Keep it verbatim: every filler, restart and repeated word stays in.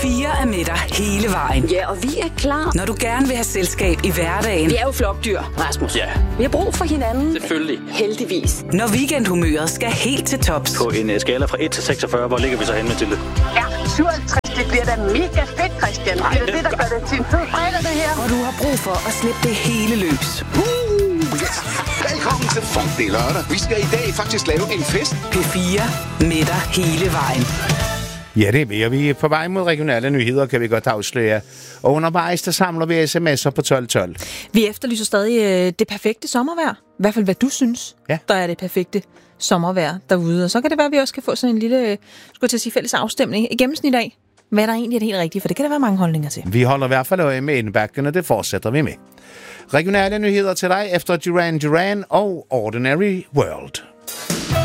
fire er med dig hele vejen. Ja, og vi er klar. Når du gerne vil have selskab i hverdagen. Vi er jo flokdyr, Rasmus. Ja. Vi har brug for hinanden. Selvfølgelig. Heldigvis. Når weekendhumøret skal helt til tops. På en skala fra et til seksogfyrre, hvor ligger vi så henne, Mathilde? Ja, syvoghalvtreds, det bliver da mega fedt, Christian. Det er det, der gør det til en fed fredag, det her. Og du har brug for at slippe det hele løs. Velkommen til Funk, det er lørdag. Vi skal i dag faktisk lave en fest. P fire med dig hele vejen. Ja, det er vi. På vej mod regionale nyheder, kan vi godt afsløre. Og undervejs, der samler vi sms'er på tolv tolv. Vi efterlyser stadig øh, det perfekte sommervejr. I hvert fald, hvad du synes, ja. der er det perfekte sommervejr derude. Og så kan det være, at vi også kan få sådan en lille, skulle jeg til at sige, fælles afstemning i gennemsnit af, hvad der egentlig er det helt rigtige, for det kan der være mange holdninger til. Vi holder i hvert fald øje med indbakken, og det fortsætter vi med. Regionale nyheder til dig efter Duran Duran og Ordinary World.